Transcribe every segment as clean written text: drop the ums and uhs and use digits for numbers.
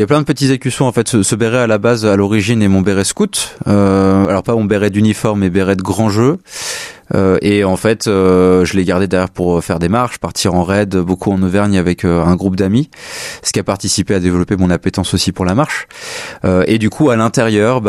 Il y a plein de petits écussons en fait. Ce béret à la base, à l'origine, est mon béret scout. Alors pas mon béret d'uniforme, mais béret de grand jeu. Et en fait, je l'ai gardé derrière pour faire des marches, partir en raid, beaucoup en Auvergne avec un groupe d'amis, ce qui a participé à développer mon appétence aussi pour la marche. Et du coup, à l'intérieur,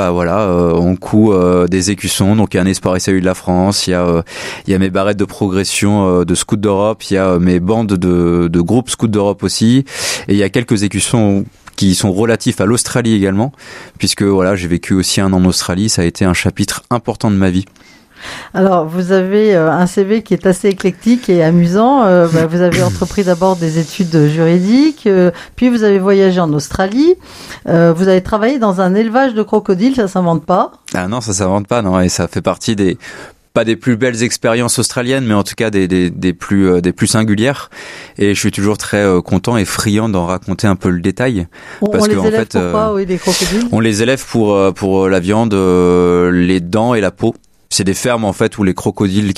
on coud des écussons. Donc il y a un Espoir et Salut de la France, il y a mes barrettes de progression de Scouts d'Europe, il y a mes bandes de groupes Scouts d'Europe aussi, et il y a quelques écussons qui sont relatifs à l'Australie également, puisque j'ai vécu aussi 1 an en Australie, ça a été un chapitre important de ma vie. Alors, vous avez un CV qui est assez éclectique et amusant. Vous avez entrepris d'abord des études juridiques, puis vous avez voyagé en Australie. Vous avez travaillé dans un élevage de crocodiles, ça s'invente pas? Ah non, ça s'invente pas, non, et ça fait partie pas des plus belles expériences australiennes, mais en tout cas des plus singulières. Et je suis toujours très content et friand d'en raconter un peu le détail. Parce que en fait, pourquoi, les crocodiles? On les élève pour la viande, les dents et la peau. C'est des fermes en fait où les crocodiles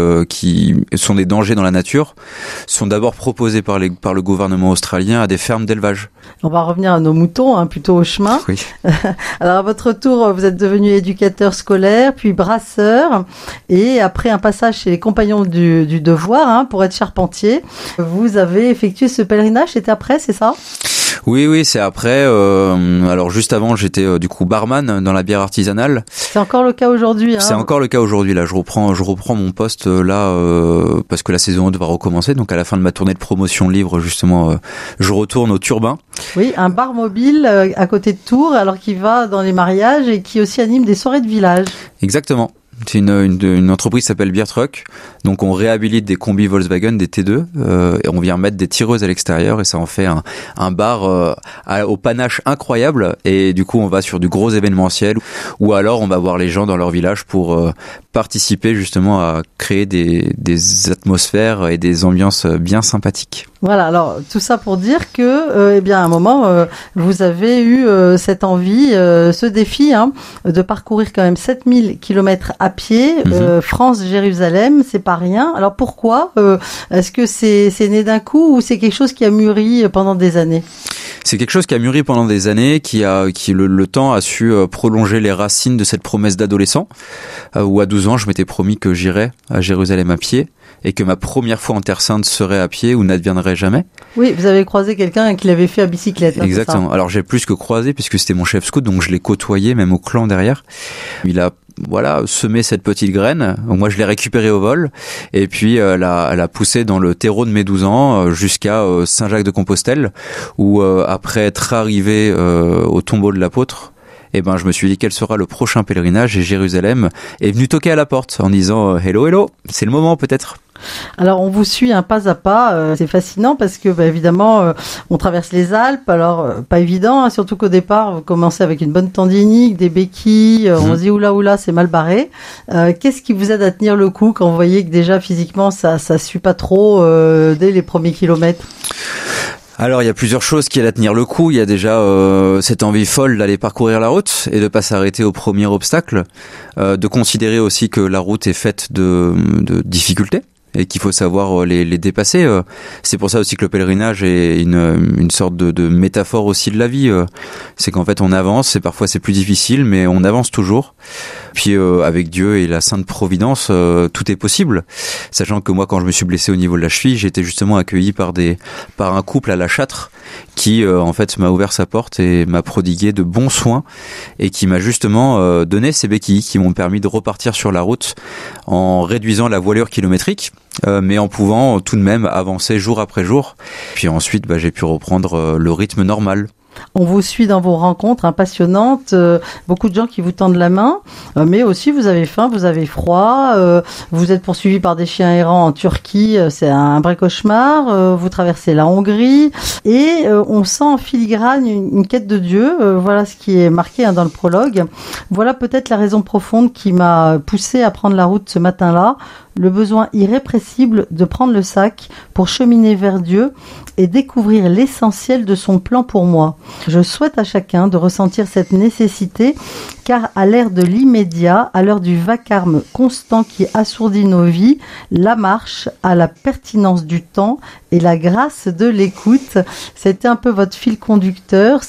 qui sont des dangers dans la nature sont d'abord proposés par le gouvernement australien à des fermes d'élevage. On va revenir à nos moutons, plutôt au chemin. Oui. Alors à votre tour, vous êtes devenu éducateur scolaire, puis brasseur, et après un passage chez les Compagnons du Devoir, pour être charpentier, vous avez effectué ce pèlerinage. C'était après, c'est ça? Oui, c'est après. Alors juste avant, j'étais du coup barman dans la bière artisanale. C'est encore le cas aujourd'hui. C'est encore le cas aujourd'hui. Là, je reprends mon poste là parce que la saison va recommencer. Donc à la fin de ma tournée de promotion livre, justement, je retourne au Turbin. Oui, un bar mobile à côté de Tours, alors qui va dans les mariages et qui aussi anime des soirées de village. Exactement. C'est une entreprise qui s'appelle Beer Truck. Donc on réhabilite des combis Volkswagen, des T2, et on vient mettre des tireuses à l'extérieur et ça en fait un bar au panache incroyable. Et du coup on va sur du gros événementiel ou alors on va voir les gens dans leur village pour participer justement à créer des atmosphères et des ambiances bien sympathiques. Voilà, alors tout ça pour dire que, à un moment, vous avez eu cette envie, ce défi, de parcourir quand même 7000 kilomètres à pied, France-Jérusalem, c'est pas rien. Alors pourquoi? Est-ce que c'est né d'un coup ou c'est quelque chose qui a mûri pendant des années? C'est quelque chose qui a mûri pendant des années, qui le temps a su prolonger les racines de cette promesse d'adolescent, où à 12 ans, je m'étais promis que j'irais à Jérusalem à pied, et que ma première fois en Terre Sainte serait à pied ou n'adviendrait jamais. Oui, vous avez croisé quelqu'un qui l'avait fait à bicyclette. Exactement. Alors j'ai plus que croisé, puisque c'était mon chef scout, donc je l'ai côtoyé, même au clan derrière. Il a semé cette petite graine. Donc moi je l'ai récupérée au vol et puis elle a poussé dans le terreau de mes 12 ans jusqu'à Saint-Jacques-de-Compostelle où après être arrivé au tombeau de l'apôtre, je me suis dit quel sera le prochain pèlerinage, et Jérusalem est venu toquer à la porte en disant hello, c'est le moment peut-être. Alors on vous suit pas à pas, c'est fascinant parce que évidemment on traverse les Alpes, alors pas évident, surtout qu'au départ vous commencez avec une bonne tendinique, des béquilles, on se dit oula c'est mal barré. Qu'est-ce qui vous aide à tenir le coup quand vous voyez que déjà physiquement ça suit pas trop dès les premiers kilomètres? Alors il y a plusieurs choses qui aident à tenir le coup. Il y a déjà cette envie folle d'aller parcourir la route et de pas s'arrêter au premier obstacle, de considérer aussi que la route est faite de difficultés et qu'il faut savoir les dépasser. C'est pour ça aussi que le pèlerinage est une sorte de métaphore aussi de la vie. C'est qu'en fait on avance, et parfois c'est plus difficile, mais on avance toujours. Puis avec Dieu et la Sainte Providence, tout est possible. Sachant que moi, quand je me suis blessé au niveau de la cheville, j'ai été justement accueilli par un couple à La Châtre qui en fait m'a ouvert sa porte et m'a prodigué de bons soins et qui m'a justement donné ces béquilles qui m'ont permis de repartir sur la route en réduisant la voilure kilométrique, mais en pouvant tout de même avancer jour après jour. Puis ensuite, j'ai pu reprendre le rythme normal. On vous suit dans vos rencontres passionnantes, beaucoup de gens qui vous tendent la main, mais aussi vous avez faim, vous avez froid, vous êtes poursuivi par des chiens errants en Turquie, c'est un vrai cauchemar, vous traversez la Hongrie, et on sent en filigrane une quête de Dieu, voilà ce qui est marqué dans le prologue. Voilà peut-être la raison profonde qui m'a poussé à prendre la route ce matin-là, le besoin irrépressible de prendre le sac pour cheminer vers Dieu et découvrir l'essentiel de son plan pour moi. Je souhaite à chacun de ressentir cette nécessité, car à l'ère de l'immédiat, à l'heure du vacarme constant qui assourdit nos vies, la marche a la pertinence du temps et la grâce de l'écoute. C'était un peu votre fil conducteur, cette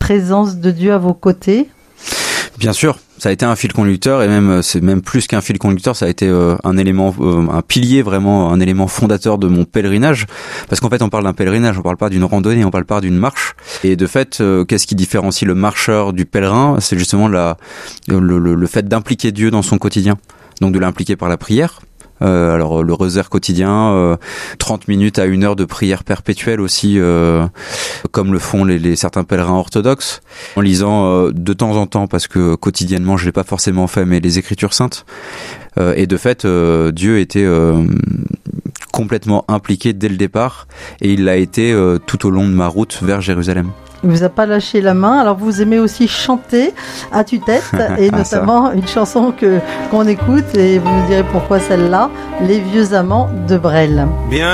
présence de Dieu à vos côtés? Bien sûr, ça a été un fil conducteur et même c'est même plus qu'un fil conducteur, ça a été un élément, un pilier vraiment, un élément fondateur de mon pèlerinage. Parce qu'en fait, on parle d'un pèlerinage, on parle pas d'une randonnée, on parle pas d'une marche. Et de fait, qu'est-ce qui différencie le marcheur du pèlerin? C'est justement le fait d'impliquer Dieu dans son quotidien. Donc de l'impliquer par la prière. Alors le rosaire quotidien, 30 minutes à 1 heure de prière perpétuelle aussi, comme le font certains pèlerins orthodoxes, en lisant de temps en temps, parce que quotidiennement je l'ai pas forcément fait, mais les Écritures saintes. Et de fait, Dieu était complètement impliqué dès le départ, et il l'a été tout au long de ma route vers Jérusalem. Il vous a pas lâché la main. Alors vous aimez aussi chanter à tue-tête et notamment une chanson qu'on écoute et vous nous direz pourquoi celle-là, Les vieux amants de Brel. Bien